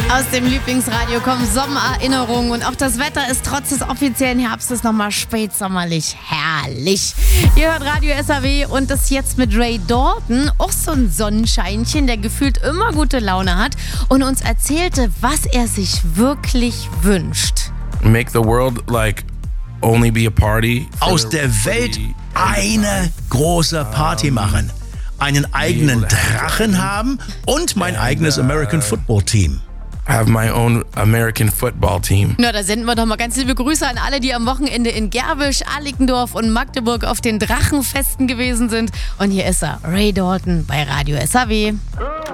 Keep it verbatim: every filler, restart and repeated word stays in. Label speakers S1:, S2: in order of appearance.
S1: Aus dem Lieblingsradio kommen Sommererinnerungen und auch das Wetter ist trotz des offiziellen Herbstes nochmal spätsommerlich herrlich. Ihr hört Radio S A W und das jetzt mit Ray Dalton, auch so ein Sonnenscheinchen, der gefühlt immer gute Laune hat und uns erzählte, was er sich wirklich wünscht.
S2: Make the world like only be a party.
S3: Aus der Welt eine große Party machen, einen eigenen Drachen haben und mein eigenes American Football Team.
S2: Have my own American football team.
S1: Na, da senden wir doch mal ganz liebe Grüße an alle, die am Wochenende in Gerwisch, Arlickendorf und Magdeburg auf den Drachenfesten gewesen sind. Und hier ist er, Ray Dalton bei Radio S A W.